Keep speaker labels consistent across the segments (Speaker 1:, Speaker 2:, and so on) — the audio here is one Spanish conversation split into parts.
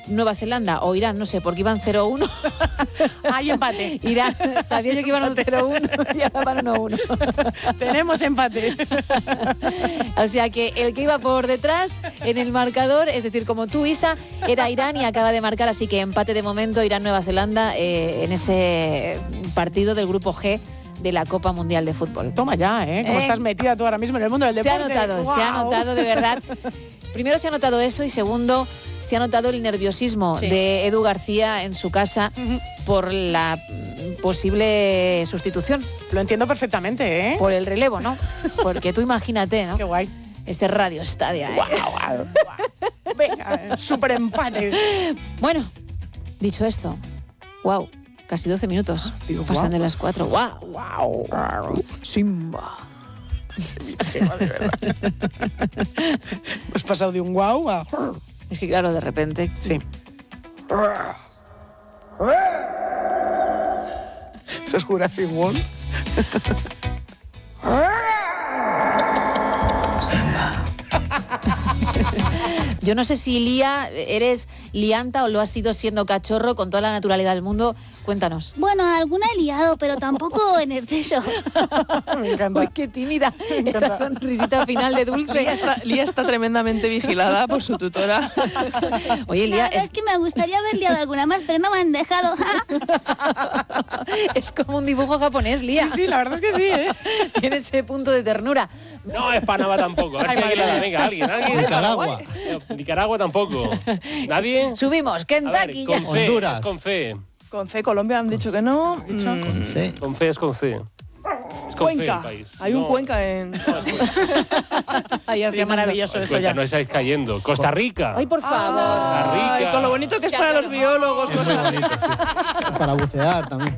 Speaker 1: Nueva Zelanda o Irán, no sé, porque iban 0-1.
Speaker 2: Hay empate.
Speaker 1: Irán, sabía yo que iban 0-1 y ahora van 1-1.
Speaker 2: Tenemos empate.
Speaker 1: O sea que el que iba por detrás en el marcador, es decir, como tú, Isa, era Irán y acaba de marcar, así que empate de momento Irán-Nueva Zelanda en ese partido del grupo G de la Copa Mundial de Fútbol.
Speaker 2: Toma ya, ¿eh? Cómo estás metida tú ahora mismo en el mundo del deporte.
Speaker 1: Se ha notado de verdad. Primero se ha notado eso y segundo se ha notado el nerviosismo de Edu García en su casa por la posible sustitución.
Speaker 2: Lo entiendo perfectamente, ¿eh?
Speaker 1: Por el relevo, ¿no? Porque tú imagínate, ¿no?
Speaker 2: Qué guay.
Speaker 1: Ese Radio Estadio.
Speaker 2: Guau. Venga, súper empate.
Speaker 1: Bueno, dicho esto, wow, casi 12 minutos.
Speaker 2: Digo,
Speaker 1: pasan de las 4. Wow.
Speaker 2: Wow.
Speaker 1: Simba.
Speaker 2: De verdad. Hemos pasado de un guau a...
Speaker 1: Es que claro, de repente.
Speaker 2: Sí. ¿Eso es Jurassic World?
Speaker 1: Yo no sé si, Lía, eres lianta o lo has sido siendo cachorro con toda la naturalidad del mundo. Cuéntanos.
Speaker 3: Bueno, alguna he liado, pero tampoco en exceso.
Speaker 2: Me encanta.
Speaker 1: Uy, qué tímida. Esa sonrisita final de dulce.
Speaker 4: Lía está tremendamente vigilada por su tutora.
Speaker 1: Oye,
Speaker 3: La
Speaker 1: Lía,
Speaker 3: verdad es que me gustaría haber liado alguna más, pero no me han dejado.
Speaker 1: es como un dibujo japonés, Lía.
Speaker 2: Sí, la verdad es que sí, ¿eh?
Speaker 1: Tiene ese punto de ternura.
Speaker 5: No es Panamá tampoco. A ver si alguien le da. Venga, alguien.
Speaker 6: Nicaragua.
Speaker 5: Nicaragua tampoco. ¿Nadie?
Speaker 1: Subimos, Kentucky.
Speaker 5: Con
Speaker 1: Ya.
Speaker 5: fe,
Speaker 6: Honduras.
Speaker 5: es con fe.
Speaker 4: Con C, Colombia han dicho que no.
Speaker 6: Con C.
Speaker 5: Con fe es con C. Es con C
Speaker 4: Cuenca.
Speaker 5: el país.
Speaker 4: Hay un
Speaker 5: No,
Speaker 4: Cuenca en...
Speaker 1: Ay,
Speaker 2: Sería maravilloso eso
Speaker 5: Cuenca,
Speaker 2: ya.
Speaker 5: no estáis cayendo. Costa Rica.
Speaker 1: Ay, por favor.
Speaker 5: Costa Rica.
Speaker 4: Ay, con lo bonito que es para los biólogos.
Speaker 6: Es muy bonito, sí. Para bucear también.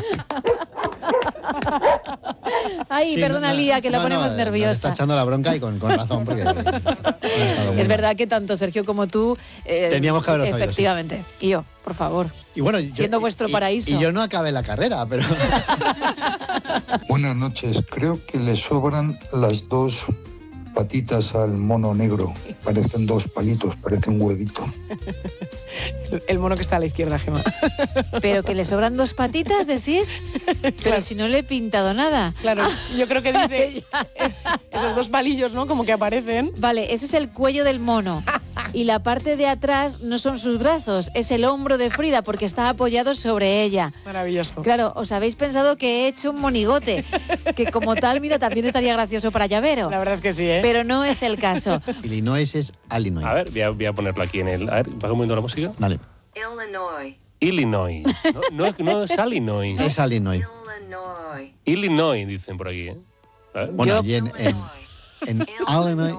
Speaker 1: Ay,
Speaker 6: Sí,
Speaker 1: perdona, Lía, que la ponemos
Speaker 6: nos
Speaker 1: nerviosa.
Speaker 6: está echando la bronca y con razón, porque no ha estado muy
Speaker 1: Es
Speaker 6: mal.
Speaker 1: verdad que tanto Sergio como tú...
Speaker 6: Teníamos que haberlo sabido,
Speaker 1: efectivamente. Y yo, por favor.
Speaker 6: Y bueno,
Speaker 1: Siendo vuestro paraíso.
Speaker 6: Y yo no acabé la carrera, pero...
Speaker 7: Buenas noches. Creo que le sobran las dos patitas al mono negro. Parecen dos palitos, parece un huevito.
Speaker 2: El mono que está a la izquierda, Gemma.
Speaker 1: Pero que le sobran 2 patitas, decís. Pero si no le he pintado nada.
Speaker 2: Claro, yo creo que dice esos 2 palillos, ¿no? Como que aparecen.
Speaker 1: Vale, ese es el cuello del mono. Y la parte de atrás no son sus brazos, es el hombro de Frida porque está apoyado sobre ella.
Speaker 2: Maravilloso.
Speaker 1: Claro, os habéis pensado que he hecho un monigote, que como tal, mira, también estaría gracioso para llavero.
Speaker 2: La verdad es que sí, ¿eh?
Speaker 1: Pero no es el caso.
Speaker 6: Illinois es Illinois.
Speaker 5: A ver, voy a ponerlo aquí en el... A ver, baja un momento la música.
Speaker 6: Vale.
Speaker 5: Illinois. No es Illinois.
Speaker 6: Es Illinois.
Speaker 5: Illinois, dicen por aquí. A ver.
Speaker 6: Bueno,
Speaker 1: Yo-
Speaker 6: allí en Illinois...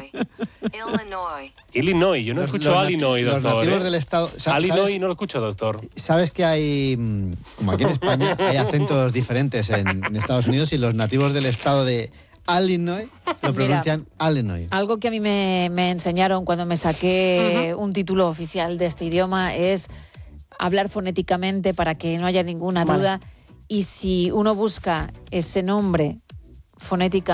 Speaker 5: Illinois, yo no escucho Illinois,
Speaker 6: Los
Speaker 5: doctor.
Speaker 6: nativos del estado...
Speaker 5: Illinois no lo escucho, doctor.
Speaker 6: ¿Sabes que hay, como aquí en España, hay acentos diferentes en Estados Unidos y los nativos del estado de Illinois lo pronuncian Illinois?
Speaker 1: Algo que a mí me enseñaron cuando me saqué un título oficial de este idioma es hablar fonéticamente para que no haya ninguna duda. Y si uno busca ese nombre fonéticamente,